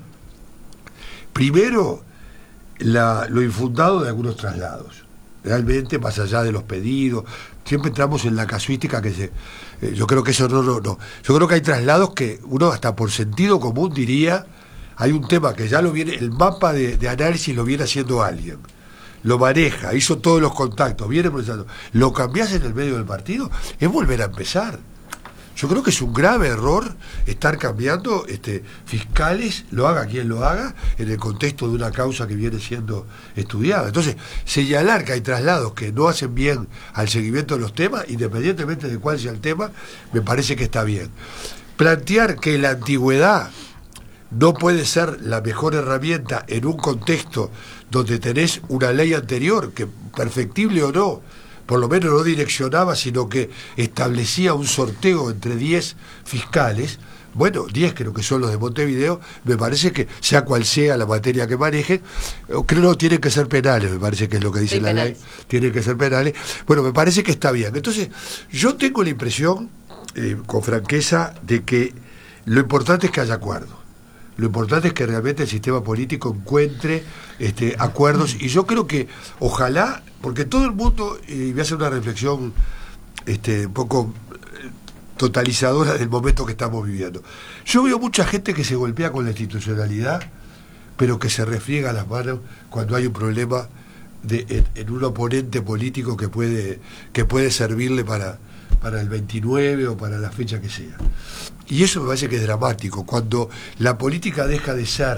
Primero, lo infundado de algunos traslados. Realmente, más allá de los pedidos, siempre entramos en la casuística yo creo que eso no. Yo creo que hay traslados que uno hasta por sentido común diría, hay un tema que ya el mapa de análisis lo viene haciendo alguien, lo maneja, hizo todos los contactos, viene procesando. Lo cambiás en el medio del partido, es volver a empezar. Yo creo que es un grave error estar cambiando fiscales, lo haga quien lo haga, en el contexto de una causa que viene siendo estudiada. Entonces, señalar que hay traslados que no hacen bien al seguimiento de los temas, independientemente de cuál sea el tema, me parece que está bien. Plantear que la antigüedad no puede ser la mejor herramienta en un contexto donde tenés una ley anterior, que perfectible o no, por lo menos no direccionaba, sino que establecía un sorteo entre 10 fiscales, 10 creo que son los de Montevideo, me parece que, sea cual sea la materia que manejen, creo que no tienen que ser penales, me parece que es lo que dice la ley, tienen que ser penales. Bueno, me parece que está bien. Entonces, yo tengo la impresión, con franqueza, de que lo importante es que haya acuerdo. Lo importante es que realmente el sistema político encuentre acuerdos, y yo creo que ojalá, porque todo el mundo, y voy a hacer una reflexión un poco totalizadora del momento que estamos viviendo. Yo veo mucha gente que se golpea con la institucionalidad, pero que se refriega las manos cuando hay un problema en un oponente político que puede servirle para el 29 o para la fecha que sea. Y eso me parece que es dramático, cuando la política deja de ser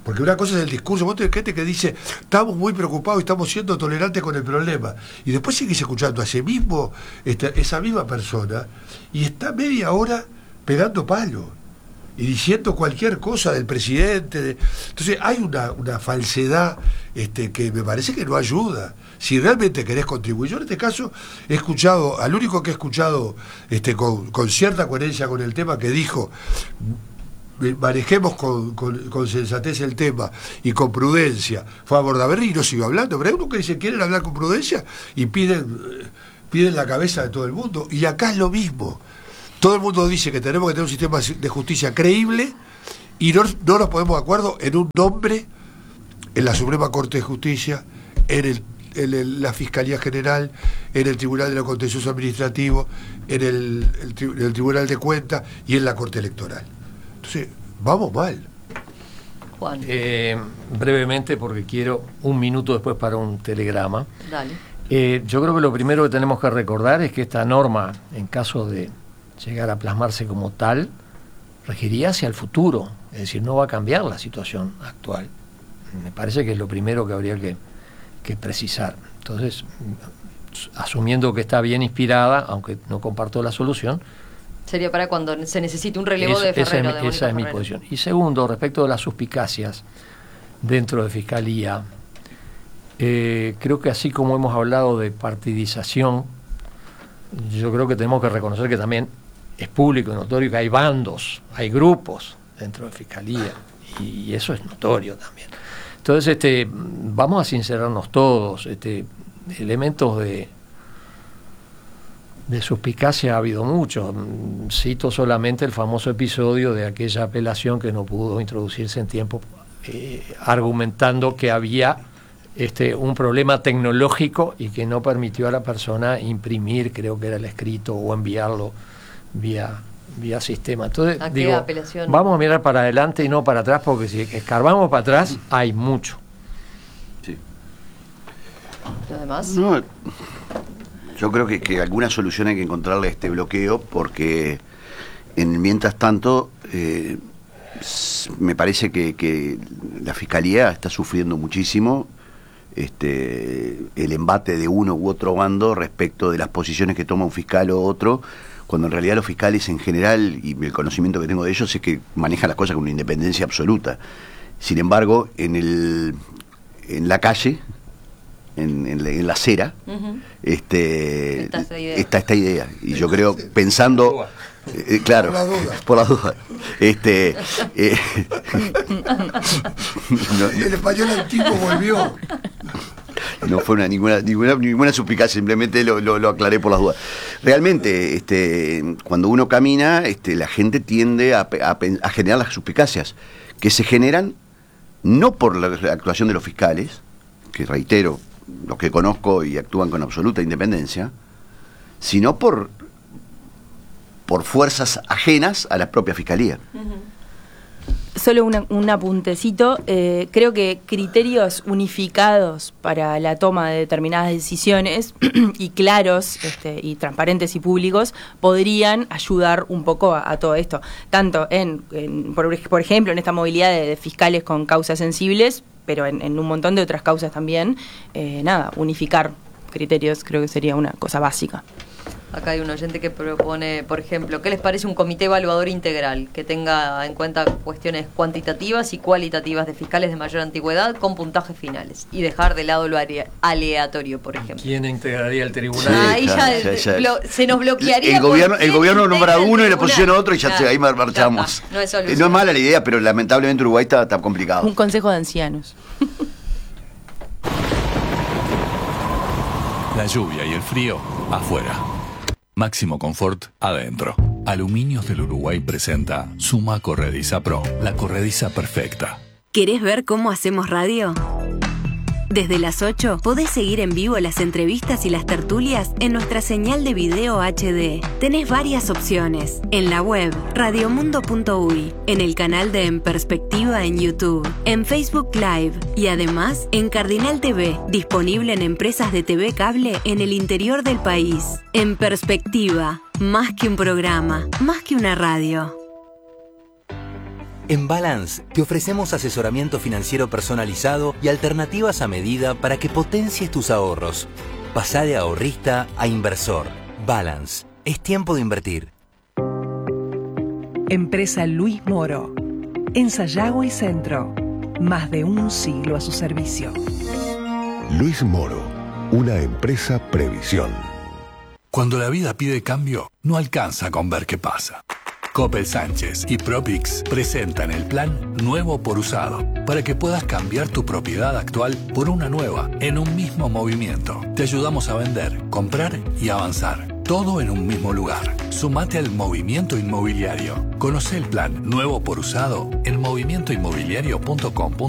Porque una cosa es el discurso, vos tenés gente que dice, estamos muy preocupados y estamos siendo tolerantes con el problema. Y después sigues escuchando a esa misma persona y está media hora pegando palo y diciendo cualquier cosa del presidente. Entonces hay una falsedad que me parece que no ayuda. Si realmente querés contribuir, yo en este caso he escuchado, al único que he escuchado con cierta coherencia con el tema que dijo, manejemos con sensatez el tema y con prudencia, fue a Bordaberry y no siguió hablando. Pero hay uno que dice, quieren hablar con prudencia y piden la cabeza de todo el mundo. Y acá es lo mismo. Todo el mundo dice que tenemos que tener un sistema de justicia creíble y no nos ponemos de acuerdo en un nombre en la Suprema Corte de Justicia, en la Fiscalía General, en el Tribunal de lo Contencioso Administrativo, en el Tribunal de Cuentas y en la Corte Electoral. Entonces, vamos mal. Juan. Brevemente, porque quiero un minuto después para un telegrama. Dale. Yo creo que lo primero que tenemos que recordar es que esta norma, en caso de llegar a plasmarse como tal, regiría hacia el futuro, es decir, no va a cambiar la situación actual. Me parece que es lo primero que habría que precisar. Entonces, asumiendo que está bien inspirada, aunque no comparto la solución, sería para cuando se necesite un relevo de Ferrero. Esa es mi posición. Y segundo, respecto de las suspicacias dentro de Fiscalía, creo que así como hemos hablado de partidización, yo creo que tenemos que reconocer que también es público y notorio que hay bandos, hay grupos dentro de Fiscalía, y eso es notorio también. Entonces, vamos a sincerarnos todos, elementos de suspicacia ha habido mucho. Cito solamente el famoso episodio de aquella apelación que no pudo introducirse en tiempo, argumentando que había un problema tecnológico y que no permitió a la persona imprimir, creo que era el escrito, o enviarlo vía sistema. Entonces, digo, apelación? Vamos a mirar para adelante y no para atrás, porque si escarbamos para atrás hay mucho. Sí. ¿Lo demás? No, yo creo que alguna solución hay que encontrarle a este bloqueo, porque mientras tanto me parece que la Fiscalía está sufriendo muchísimo el embate de uno u otro bando respecto de las posiciones que toma un fiscal o otro, cuando en realidad los fiscales en general, y el conocimiento que tengo de ellos, es que manejan las cosas con una independencia absoluta. Sin embargo, en la calle, en la acera, está esta idea. Y yo creo, pensando, claro, por la duda. El español antiguo volvió. No fue ninguna suspicacia, simplemente lo aclaré por las dudas. Realmente, cuando uno camina, la gente tiende a generar las suspicacias, que se generan no por la actuación de los fiscales, que reitero, los que conozco y actúan con absoluta independencia, sino por fuerzas ajenas a la propia Fiscalía. Solo un apuntecito. Creo que criterios unificados para la toma de determinadas decisiones y claros y transparentes y públicos podrían ayudar un poco a todo esto. Tanto por ejemplo, en esta movilidad de fiscales con causas sensibles, pero en un montón de otras causas también. Unificar criterios creo que sería una cosa básica. Acá hay un oyente que propone, por ejemplo, ¿qué les parece un comité evaluador integral que tenga en cuenta cuestiones cuantitativas y cualitativas de fiscales de mayor antigüedad con puntajes finales y dejar de lado lo aleatorio, por ejemplo? ¿Quién integraría el tribunal? Ahí ya se nos bloquearía. El gobierno nombra uno y le posiciona otro y ya ahí marchamos. No es mala la idea, pero lamentablemente Uruguay está complicado. Un consejo de ancianos. La lluvia y el frío afuera. Máximo confort adentro. Aluminios del Uruguay presenta Suma Corrediza Pro, la corrediza perfecta. ¿Querés ver cómo hacemos radio? Desde las 8 podés seguir en vivo las entrevistas y las tertulias en nuestra señal de video HD. Tenés varias opciones. En la web radiomundo.uy, en el canal de En Perspectiva en YouTube, en Facebook Live y además en Cardinal TV, disponible en empresas de TV cable en el interior del país. En Perspectiva, más que un programa, más que una radio. En Balance te ofrecemos asesoramiento financiero personalizado y alternativas a medida para que potencies tus ahorros. Pasá de ahorrista a inversor. Balance. Es tiempo de invertir. Empresa Luis Moro. En Sayago y Centro. Más de un siglo a su servicio. Luis Moro. Una empresa Previsión. Cuando la vida pide cambio, no alcanza con ver qué pasa. Coppel Sánchez y Propix presentan el plan Nuevo por Usado para que puedas cambiar tu propiedad actual por una nueva en un mismo movimiento. Te ayudamos a vender, comprar y avanzar. Todo en un mismo lugar. Sumate al movimiento inmobiliario. Conoce el plan Nuevo por Usado en movimientoinmobiliario.com.ar.